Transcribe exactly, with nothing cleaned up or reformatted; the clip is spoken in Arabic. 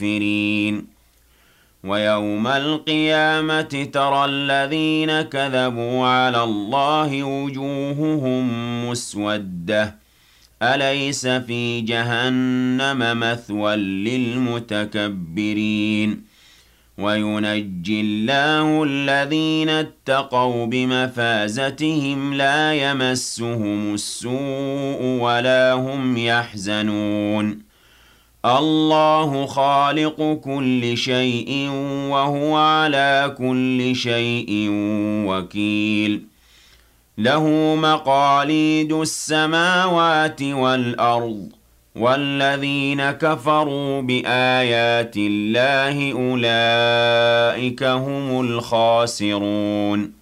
الكافرين ويوم القيامة ترى الذين كذبوا على الله وجوههم مسودة أليس في جهنم مثوى للمتكبرين وينجي الله الذين اتقوا بمفازتهم لا يمسهم السوء ولا هم يحزنون الله خالق كل شيء وهو على كل شيء وكيل له مقاليد السماوات والأرض والذين كفروا بآيات الله أولئك هم الخاسرون